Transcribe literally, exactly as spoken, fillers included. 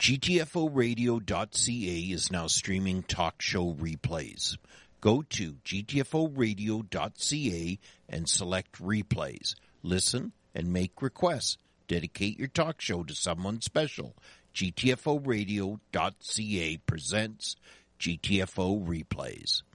G T F O radio dot C A is now streaming talk show replays. Go to G T F O radio dot C A and select replays. Listen and make requests. Dedicate your talk show to someone special. G T F O radio dot C A presents G T F O replays.